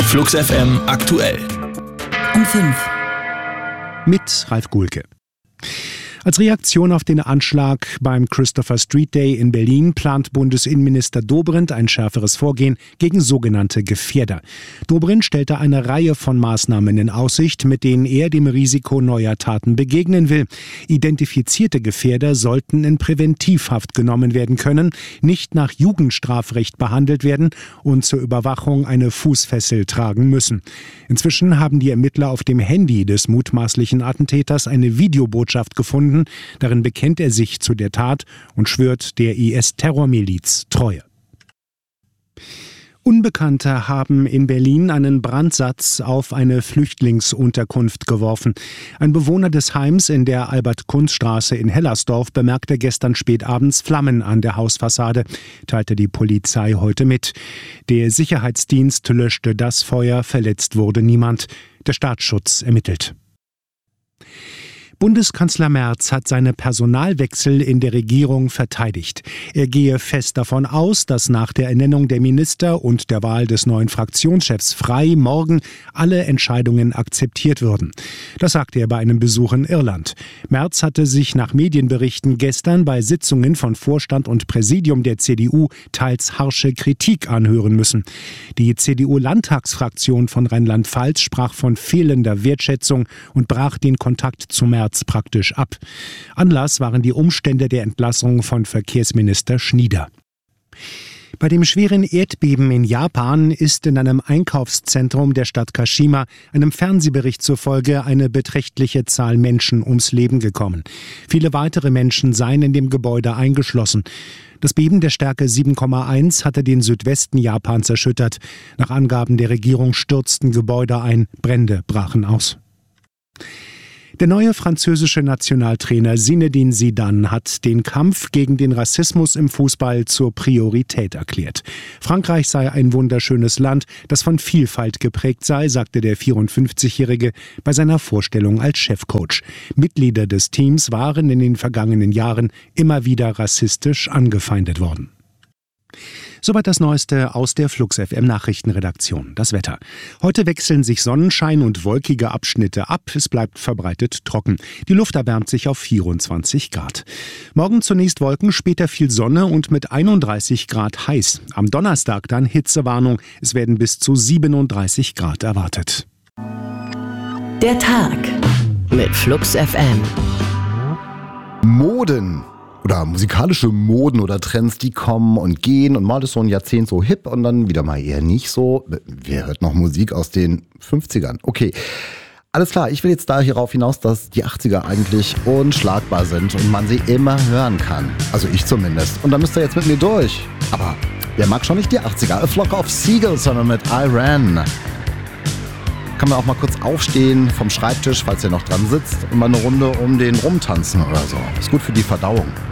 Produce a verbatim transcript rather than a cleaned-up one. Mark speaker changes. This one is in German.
Speaker 1: Flux F M aktuell.
Speaker 2: Um fünf.
Speaker 3: Mit Ralf Gulke. Als Reaktion auf den Anschlag beim Christopher Street Day in Berlin plant Bundesinnenminister Dobrindt ein schärferes Vorgehen gegen sogenannte Gefährder. Dobrindt stellte eine Reihe von Maßnahmen in Aussicht, mit denen er dem Risiko neuer Taten begegnen will. Identifizierte Gefährder sollten in Präventivhaft genommen werden können, nicht nach Jugendstrafrecht behandelt werden und zur Überwachung eine Fußfessel tragen müssen. Inzwischen haben die Ermittler auf dem Handy des mutmaßlichen Attentäters eine Videobotschaft gefunden. Darin bekennt er sich zu der Tat und schwört der I S-Terrormiliz Treue. Unbekannte haben in Berlin einen Brandsatz auf eine Flüchtlingsunterkunft geworfen. Ein Bewohner des Heims in der Albert-Kunz-Straße in Hellersdorf bemerkte gestern spät abends Flammen an der Hausfassade, teilte die Polizei heute mit. Der Sicherheitsdienst löschte das Feuer, verletzt wurde niemand. Der Staatsschutz ermittelt. Bundeskanzler Merz hat seine Personalwechsel in der Regierung verteidigt. Er gehe fest davon aus, dass nach der Ernennung der Minister und der Wahl des neuen Fraktionschefs Frey morgen alle Entscheidungen akzeptiert würden. Das sagte er bei einem Besuch in Irland. Merz hatte sich nach Medienberichten gestern bei Sitzungen von Vorstand und Präsidium der C D U teils harsche Kritik anhören müssen. Die C D U-Landtagsfraktion von Rheinland-Pfalz sprach von fehlender Wertschätzung und brach den Kontakt zu Merz praktisch ab. Anlass waren die Umstände der Entlassung von Verkehrsminister Schnieder. Bei dem schweren Erdbeben in Japan ist in einem Einkaufszentrum der Stadt Kashima einem Fernsehbericht zufolge eine beträchtliche Zahl Menschen ums Leben gekommen. Viele weitere Menschen seien in dem Gebäude eingeschlossen. Das Beben der Stärke sieben Komma eins hatte den Südwesten Japans erschüttert. Nach Angaben der Regierung stürzten Gebäude ein, Brände brachen aus. Der neue französische Nationaltrainer Zinedine Zidane hat den Kampf gegen den Rassismus im Fußball zur Priorität erklärt. Frankreich sei ein wunderschönes Land, das von Vielfalt geprägt sei, sagte der vierundfünfzigjährige bei seiner Vorstellung als Chefcoach. Mitglieder des Teams waren in den vergangenen Jahren immer wieder rassistisch angefeindet worden. Soweit das Neueste aus der Flux F M Nachrichtenredaktion. Das Wetter. Heute wechseln sich Sonnenschein und wolkige Abschnitte ab. Es bleibt verbreitet trocken. Die Luft erwärmt sich auf vierundzwanzig Grad. Morgen zunächst Wolken, später viel Sonne und mit einunddreißig Grad heiß. Am Donnerstag dann Hitzewarnung. Es werden bis zu siebenunddreißig Grad erwartet.
Speaker 2: Der Tag mit Flux F M.
Speaker 4: Moden. Oder musikalische Moden oder Trends, die kommen und gehen und mal ist so ein Jahrzehnt so hip und dann wieder mal eher nicht so. Wer hört noch Musik aus den fünfzigern? Okay, alles klar, ich will jetzt da hierauf hinaus, dass die achtziger eigentlich unschlagbar sind und man sie immer hören kann. Also ich zumindest. Und da müsst ihr jetzt mit mir durch. Aber wer mag schon nicht die achtziger? A Flock of Seagulls, sondern mit I Ran. Kann man auch mal kurz aufstehen vom Schreibtisch, falls ihr noch dran sitzt und mal eine Runde um den rumtanzen oder so. Ist gut für die Verdauung.